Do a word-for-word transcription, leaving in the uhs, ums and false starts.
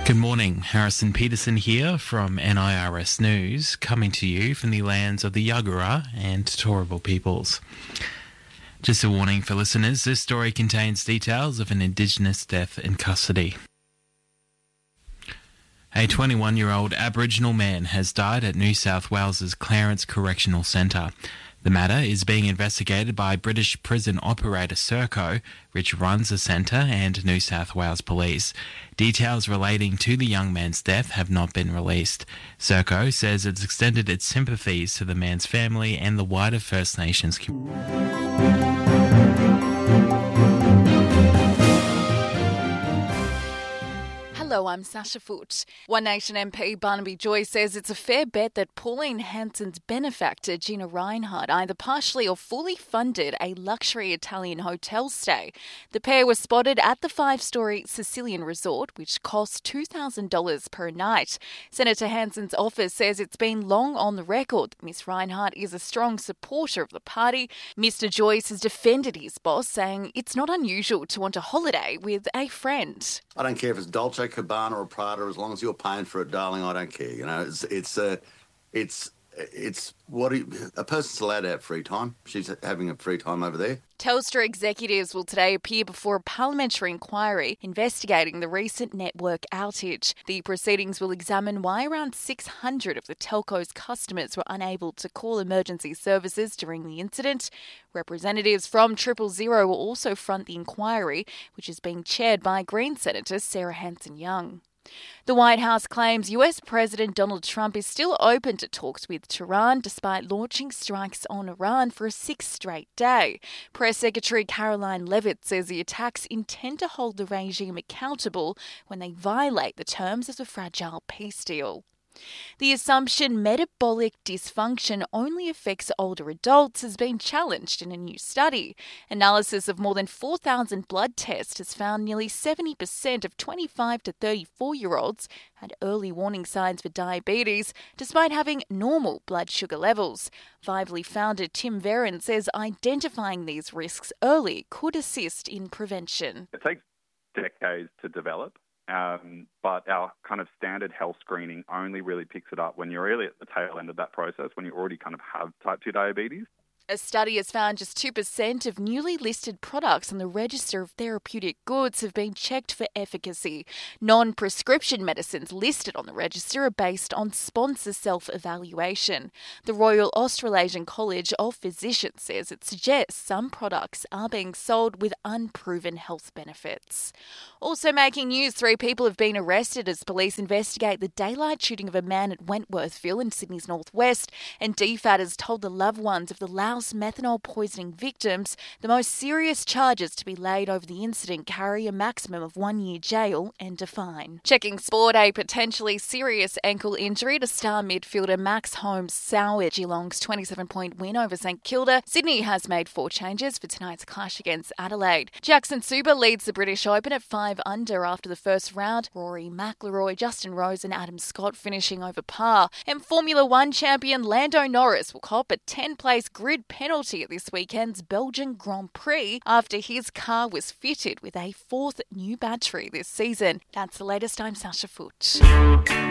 Good morning, Harrison Peterson here from N I R S News, coming to you from the lands of the Yagara and Turrbal peoples. Just a warning for listeners, this story contains details of an Indigenous death in custody. A twenty-one-year-old Aboriginal man has died at New South Wales's Clarence Correctional Centre. The matter is being investigated by British prison operator Serco, which runs the centre, and New South Wales Police. Details relating to the young man's death have not been released. Serco says it's extended its sympathies to the man's family and the wider First Nations community. Hello, I'm Sasha Foote. One Nation M P Barnaby Joyce says it's a fair bet that Pauline Hanson's benefactor Gina Rinehart either partially or fully funded a luxury Italian hotel stay. The pair were spotted at the five-storey Sicilian resort, which cost two thousand dollars per night. Senator Hanson's office says it's been long on the record that Miss Rinehart is a strong supporter of the party. Mister Joyce has defended his boss, saying it's not unusual to want a holiday with a friend. I don't care if it's Dolce Gabbana or Prada, as long as you're paying for it, darling. I don't care. You know, it's it's uh, it's it's what you, a person's allowed to have free time. She's having a free time over there. Telstra executives will today appear before a parliamentary inquiry investigating the recent network outage. The proceedings will examine why around six hundred of the telco's customers were unable to call emergency services during the incident. Representatives from Triple Zero will also front the inquiry, which is being chaired by Green Senator Sarah Hanson-Young. The White House claims U S President Donald Trump is still open to talks with Tehran despite launching strikes on Iran for a sixth straight day. Press Secretary Caroline Leavitt says the attacks intend to hold the regime accountable when they violate the terms of the fragile peace deal. The assumption metabolic dysfunction only affects older adults has been challenged in a new study. Analysis of more than four thousand blood tests has found nearly seventy percent of twenty-five to thirty-four-year-olds had early warning signs for diabetes, despite having normal blood sugar levels. Vively founder Tim Verron says identifying these risks early could assist in prevention. It takes decades to develop. Um, but our kind of standard health screening only really picks it up when you're really at the tail end of that process, when you already kind of have type two diabetes. A study has found just two percent of newly listed products on the Register of Therapeutic Goods have been checked for efficacy. Non-prescription medicines listed on the register are based on sponsor self-evaluation. The Royal Australasian College of Physicians says it suggests some products are being sold with unproven health benefits. Also making news, three people have been arrested as police investigate the daylight shooting of a man at Wentworthville in Sydney's northwest, and D F A T has told the loved ones of the Laos methanol poisoning victims the most serious charges to be laid over the incident carry a maximum of one year jail and a fine. Checking sport, a potentially serious ankle injury to star midfielder Max Holmes soured Geelong's twenty-seven point win over St Kilda. Sydney has made four changes for tonight's clash against Adelaide. Jackson Suba leads the British Open at five under after the first round. Rory McIlroy, Justin Rose and Adam Scott finishing over par. And Formula One champion Lando Norris will cop a ten-place grid penalty at this weekend's Belgian Grand Prix after his car was fitted with a fourth new battery this season. That's the latest. I'm Sasha Foote.